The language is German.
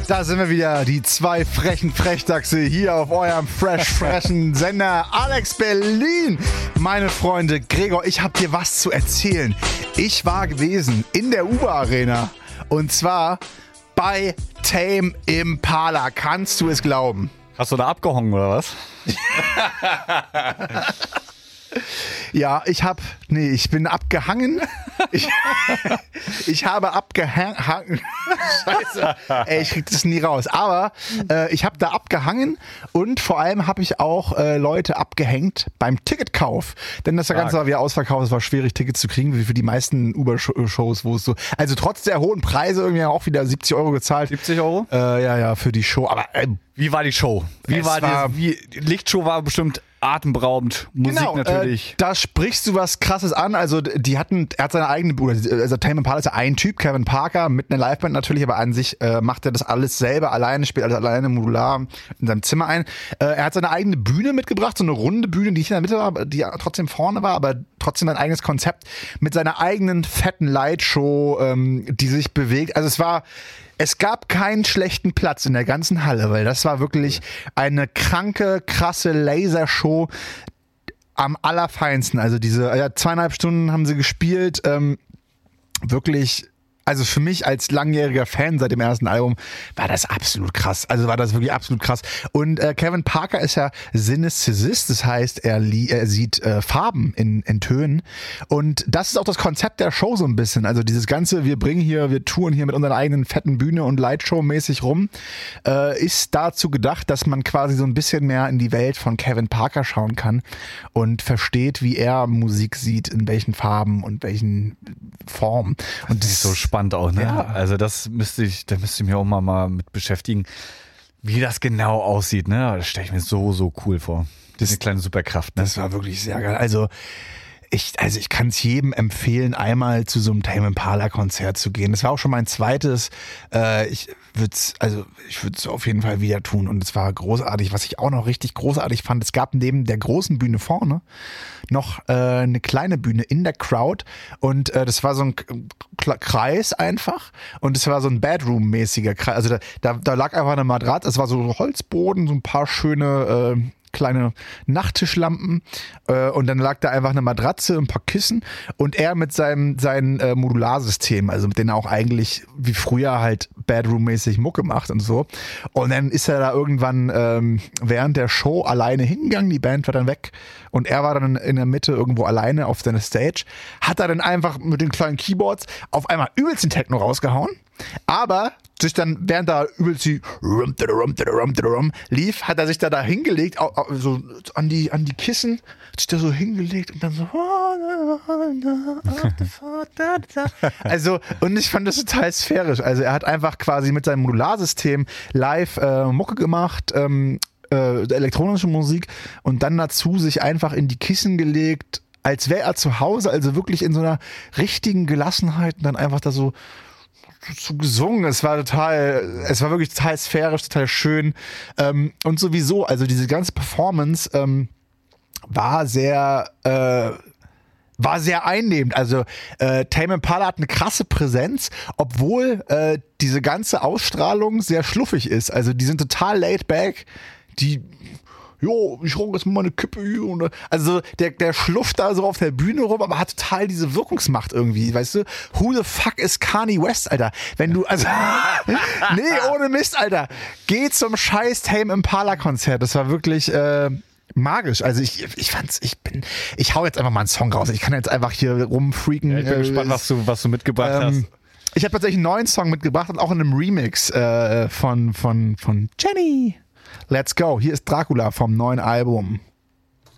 Da sind wir wieder, die zwei frechen Frechdachse hier auf eurem frechen Sender Alex Berlin. Meine Freunde, Gregor, ich habe dir was zu erzählen. Ich war gewesen in der Uber-Arena und zwar bei Tame Impala. Kannst du es glauben? Hast du da abgehangen oder was? Ja, ich bin abgehangen. Ich habe abgehangen. Scheiße. Ey, ich krieg das nie raus. Aber ich habe da abgehangen und vor allem habe ich auch Leute abgehängt beim Ticketkauf. Denn das Ganze war wieder ausverkauft. Es war schwierig, Tickets zu kriegen, wie für die meisten Uber-Shows, wo es so. Also trotz der hohen Preise irgendwie auch wieder 70 Euro gezahlt. 70 Euro? Ja, für die Show. Aber wie war die Show? Lichtshow war bestimmt atemberaubend, Musik natürlich. Da sprichst du was Krasses an. Also er hat seine eigene Bude. Also Tame Impala ist ja ein Typ, Kevin Parker, mit einer Liveband natürlich, aber an sich macht er das alles selber alleine, spielt alles alleine modular in seinem Zimmer ein. Er hat seine eigene Bühne mitgebracht, so eine runde Bühne, die nicht in der Mitte war, die trotzdem vorne war, aber trotzdem ein eigenes Konzept mit seiner eigenen fetten Lightshow, die sich bewegt. Also es gab keinen schlechten Platz in der ganzen Halle, weil das war wirklich eine kranke, krasse Lasershow am allerfeinsten. Also diese 2,5 Stunden haben sie gespielt, wirklich. Also für mich als langjähriger Fan seit dem ersten Album war das absolut krass. Also war das wirklich absolut krass. Und Kevin Parker ist ja Synästhesist, das heißt, er sieht Farben in Tönen. Und das ist auch das Konzept der Show so ein bisschen. Also dieses Ganze, wir touren hier mit unserer eigenen fetten Bühne und Lightshow-mäßig rum, ist dazu gedacht, dass man quasi so ein bisschen mehr in die Welt von Kevin Parker schauen kann und versteht, wie er Musik sieht, in welchen Farben und welchen Formen. Und das ist so spannend auch, ne? Ja. Also da müsste ich mich auch mal mit beschäftigen, wie das genau aussieht, ne? Das stelle ich mir so cool vor. Das ist eine kleine Superkraft, ne? Das war wirklich sehr geil. Also ich kann es jedem empfehlen, einmal zu so einem Tame Impala Konzert zu gehen. Das war auch schon mein zweites. Ich würde es auf jeden Fall wieder tun und es war großartig. Was ich auch noch richtig großartig fand, es gab neben der großen Bühne vorne noch eine kleine Bühne in der Crowd und das war so ein Kreis einfach und es war so ein Bedroom-mäßiger Kreis. Also da lag einfach eine Matratze, es war so Holzboden, so ein paar schöne kleine Nachttischlampen und dann lag da einfach eine Matratze, ein paar Kissen und er mit seinem Modularsystem, also mit denen er auch eigentlich wie früher halt Bedroom-mäßig Mucke macht und so. Und dann ist er da irgendwann während der Show alleine hingegangen, die Band war dann weg und er war dann in der Mitte irgendwo alleine auf seiner Stage, hat er dann einfach mit den kleinen Keyboards auf einmal übelst den Techno rausgehauen, aber sich dann, während da übelst die lief, hat er sich da hingelegt, so an die Kissen, hat sich da so hingelegt und dann so also, und ich fand das total sphärisch. Also er hat einfach quasi mit seinem Modularsystem live Mucke gemacht, elektronische Musik und dann dazu sich einfach in die Kissen gelegt, als wäre er zu Hause, also wirklich in so einer richtigen Gelassenheit und dann einfach da so gesungen. Es war wirklich total sphärisch, total schön. Und sowieso, also diese ganze Performance war sehr einnehmend. Also Tame Impala hat eine krasse Präsenz, obwohl diese ganze Ausstrahlung sehr schluffig ist. Also die sind total laid back. Ich rauche jetzt mal eine Kippe hier. Also der schlufft da so auf der Bühne rum, aber hat total diese Wirkungsmacht irgendwie, weißt du? Who the fuck is Kanye West, Alter? Wenn du, nee, ohne Mist, Alter. Geh zum scheiß Tame Impala Konzert. Das war wirklich magisch. Also ich hau jetzt einfach mal einen Song raus. Ich kann jetzt einfach hier rumfreaken. Ja, ich bin gespannt, was du mitgebracht hast. Ich habe tatsächlich einen neuen Song mitgebracht und auch in einem Remix von Jenny. Let's go. Hier ist Dracula vom neuen Album.